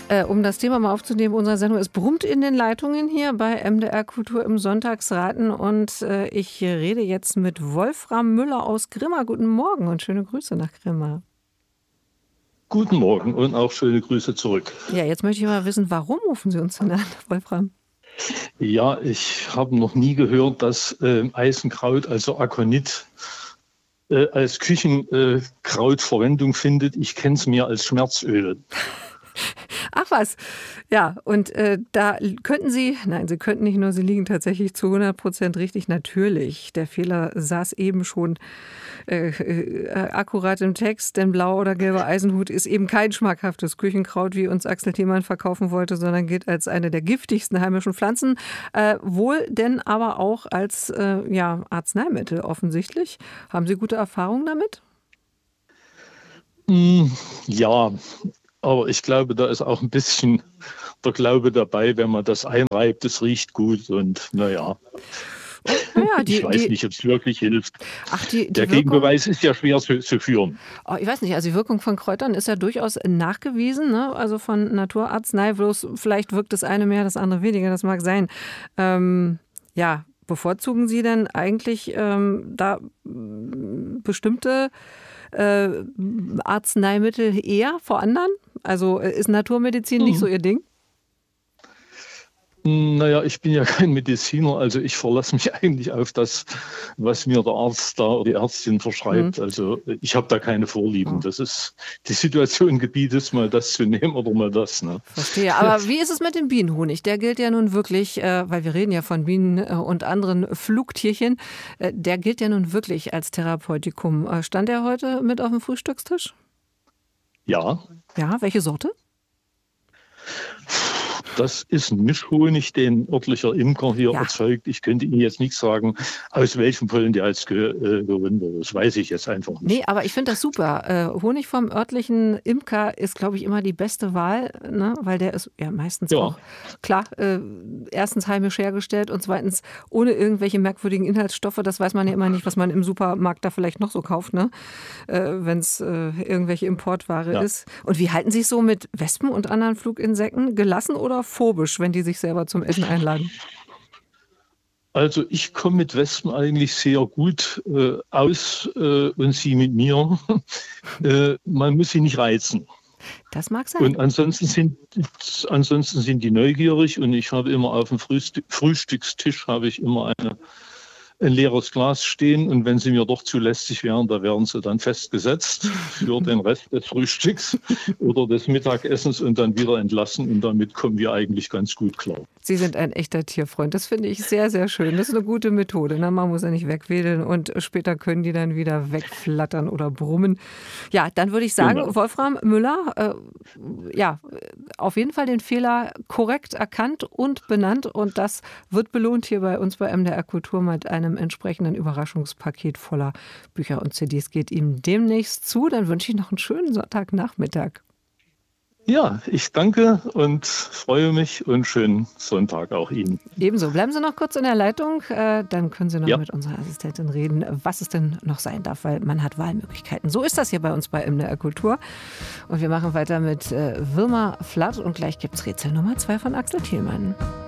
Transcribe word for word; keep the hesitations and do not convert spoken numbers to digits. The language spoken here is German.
Äh, um das Thema mal aufzunehmen unserer Sendung, es brummt in den Leitungen hier bei M D R Kultur im Sonntagsraten und äh, ich rede jetzt mit Wolfram Müller aus Grimma. Guten Morgen und schöne Grüße nach Grimma. Guten Morgen und auch schöne Grüße zurück. Ja, jetzt möchte ich mal wissen, warum rufen Sie uns denn an, Wolfram? Ja, ich habe noch nie gehört, dass äh, Eisenkraut, also Akonit, äh, als Küchenkraut äh, Verwendung findet. Ich kenne es mir als Schmerzöl. Ach was, ja, und äh, da könnten Sie, nein, Sie könnten nicht nur, Sie liegen tatsächlich zu hundert Prozent richtig, natürlich. Der Fehler saß eben schon äh, äh, akkurat im Text, denn blau oder gelber Eisenhut ist eben kein schmackhaftes Küchenkraut, wie uns Axel Thiemann verkaufen wollte, sondern gilt als eine der giftigsten heimischen Pflanzen, äh, wohl denn aber auch als äh, ja, Arzneimittel offensichtlich. Haben Sie gute Erfahrungen damit? Mm, ja. Aber ich glaube, da ist auch ein bisschen der Glaube dabei, wenn man das einreibt, es riecht gut und naja. Ja, die, ich weiß die, nicht, ob es wirklich hilft. Ach, die, die Der Wirkung, Gegenbeweis ist ja schwer zu, zu führen. Oh, ich weiß nicht, also die Wirkung von Kräutern ist ja durchaus nachgewiesen, ne? Also von Naturarznei, bloß vielleicht wirkt das eine mehr, das andere weniger, das mag sein. Ähm, ja, bevorzugen Sie denn eigentlich ähm, da bestimmte äh, Arzneimittel eher vor anderen? Also ist Naturmedizin nicht so Ihr Ding? Naja, ich bin ja kein Mediziner, also ich verlasse mich eigentlich auf das, was mir der Arzt da oder die Ärztin verschreibt. Mhm. Also ich habe da keine Vorlieben. Das ist, die Situation gebietet, mal das zu nehmen oder mal das. Ne? Verstehe. Aber wie ist es mit dem Bienenhonig? Der gilt ja nun wirklich, äh, weil wir reden ja von Bienen äh, und anderen Flugtierchen, äh, der gilt ja nun wirklich als Therapeutikum. Äh, stand er heute mit auf dem Frühstückstisch? Ja. Ja, welche Sorte? Das ist ein Mischhonig, den örtlicher Imker hier ja. erzeugt. Ich könnte Ihnen jetzt nicht sagen, aus welchem Pollen der als ge, äh, gewonnen wird. Das weiß ich jetzt einfach nicht. Nee, aber ich finde das super. Äh, Honig vom örtlichen Imker ist, glaube ich, immer die beste Wahl, ne? Weil der ist ja meistens ja. auch, klar, äh, erstens heimisch hergestellt und zweitens ohne irgendwelche merkwürdigen Inhaltsstoffe. Das weiß man ja immer nicht, was man im Supermarkt da vielleicht noch so kauft, ne? Äh, wenn es äh, irgendwelche Importware ja. ist. Und wie halten Sie es so mit Wespen und anderen Fluginsekten? Gelassen oder phobisch, wenn die sich selber zum Essen einladen? Also ich komme mit Wespen eigentlich sehr gut äh, aus äh, und sie mit mir. äh, man muss sie nicht reizen. Das mag sein. Und ansonsten sind, ansonsten sind die neugierig und ich habe immer auf dem Frühstück, Frühstückstisch habe ich immer eine ein leeres Glas stehen und wenn sie mir doch zu lästig wären, da wären sie dann festgesetzt für den Rest des Frühstücks oder des Mittagessens und dann wieder entlassen und damit kommen wir eigentlich ganz gut klar. Sie sind ein echter Tierfreund. Das finde ich sehr, sehr schön. Das ist eine gute Methode. Ne? Man muss ja nicht wegwedeln und später können die dann wieder wegflattern oder brummen. Ja, dann würde ich sagen, genau. Wolfram Müller, äh, ja, auf jeden Fall den Fehler korrekt erkannt und benannt und das wird belohnt hier bei uns bei M D R Kultur mit einem entsprechenden Überraschungspaket voller Bücher und C Ds geht ihm demnächst zu. Dann wünsche ich noch einen schönen Sonntagnachmittag. Ja, ich danke und freue mich und schönen Sonntag auch Ihnen. Ebenso. Bleiben Sie noch kurz in der Leitung, dann können Sie noch ja. mit unserer Assistentin reden, was es denn noch sein darf, weil man hat Wahlmöglichkeiten. So ist das hier bei uns bei M D R Kultur. Und wir machen weiter mit Wilma Flatt und gleich gibt es Rätsel Nummer zwei von Axel Thielmann.